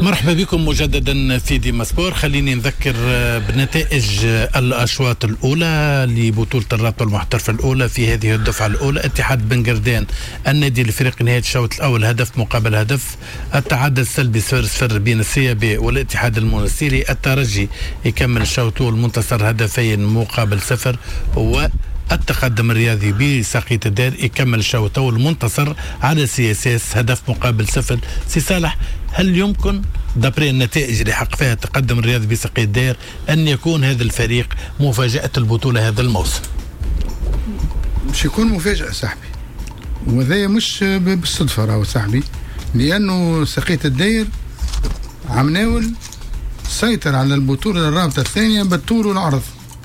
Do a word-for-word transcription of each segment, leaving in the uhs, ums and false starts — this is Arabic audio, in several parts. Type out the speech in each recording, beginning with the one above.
مرحبا بكم مجددا في ديما سبور. خليني نذكر بنتائج الأشواط الأولى لبطولة الرابطة المحترفة الأولى في هذه الدفعة الأولى. اتحاد بن قردان النادي الافريقي نهاية الشوط الأول هدف مقابل هدف، التعادل السلبي صفر صفر بين السيابي والاتحاد المنستيري، الترجي يكمل الشوط والمنتصر هدفين مقابل صفر، و التقدم الرياضي بساقية الدير يكمل الشوط والمنتصر على سي اس اس هدف مقابل صفر. سي صالح، هل يمكن دابري النتائج اللي حق فيها التقدم الرياضي بساقية الدير أن يكون هذا الفريق مفاجأة البطولة هذا الموسم؟ مش يكون مفاجأة صاحبي، وهذا مش بالصدفة راهو صاحبي، لأنه ساقية الدير عمناول سيطر على البطولة الرابطة الثانية بالطول والعرض،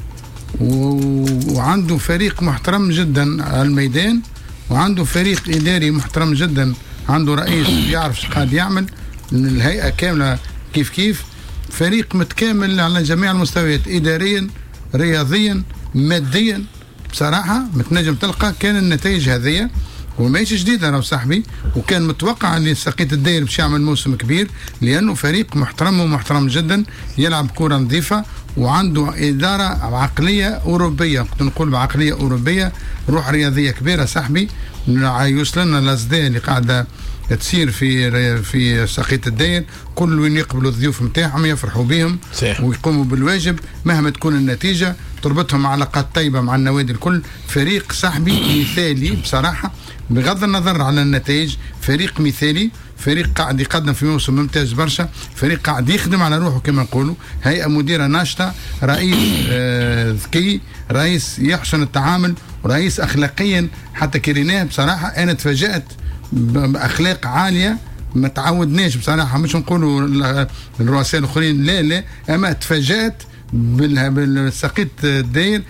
وعنده فريق محترم جدا على الميدان، وعنده فريق إداري محترم جدا، عنده رئيس يعرف شو قاعد يعمل، الهيئة كاملة كيف كيف، فريق متكامل على جميع المستويات، إداريا رياضيا ماديا. بصراحة متنجم تلقى كان النتائج هذه وماهيش جديدة راهو صاحبي، وكان متوقع ان ساقية الدير باش يعمل موسم كبير، لأنه فريق محترم ومحترم جدا، يلعب كرة نظيفة وعنده إدارة عقلية أوروبية، كنت نقول بعقلية أوروبية، روح رياضية كبيرة صاحبي. يوصلنا الأصداء اللي قاعدة تصير في في ساقية الدير، كل وين يقبلوا الضيوف نتاعهم يفرحوا بهم ويقوموا بالواجب مهما تكون النتيجة، تربطهم علاقات طيبة مع النوادي الكل. فريق صاحبي مثالي بصراحة، بغض النظر على النتائج، فريق مثالي، فريق قاعد يقدم في موسم ممتاز برشا، فريق قاعد يخدم على روحه كما نقولوا، هيئة مديرة ناشطة، رئيس آه ذكي، رئيس يحسن التعامل، ورئيس أخلاقيا حتى كريناه. بصراحة أنا تفاجأت بأخلاق عالية ما تعودناش بصراحة، مش نقولوا الرؤساء الآخرين لا لا، أما تفاجأت بالساقية الدير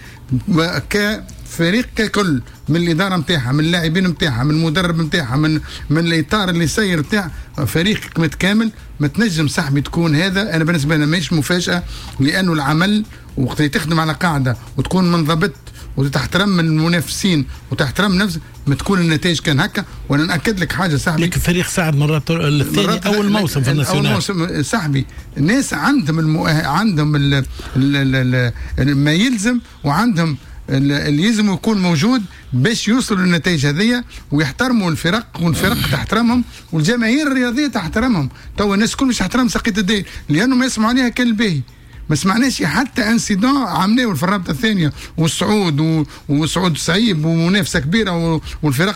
كفريق ككل، من الإدارة متاعها، من اللاعبين متاعها، من المدرب متاعها، من من الإطار اللي سير متاعها، فريق متكامل. ما تنجم صاحبي تكون هذا، أنا بالنسبة لي ماهيش مفاجأة، لأنه العمل وقت تخدم على قاعدة وتكون منضبط وتحترم من المنافسين وتحترم نفسك، ما تكون النتائج كان هكا. وانا ناكد لك حاجه صاحبي، لكن فريق صعد مرات الثاني اول موسم في الناسيونال، اول موسم صاحبي، الناس عندهم المؤه... عندهم ال... ال... ال... ال... ما يلزم، وعندهم اللي يلزم يكون موجود باش يوصلوا للنتائج هذه، ويحترموا الفرق والفرق تحترمهم والجماهير الرياضيه تحترمهم. تو الناس كل مش تحترم ساقية الدير لانه ما يسمعوا عليها كالباهي، ما سمعناش حتى انسيدون عملوه في الرابطه الثانيه، والسعود وسعود صعيب ومنافسه كبيره والفرق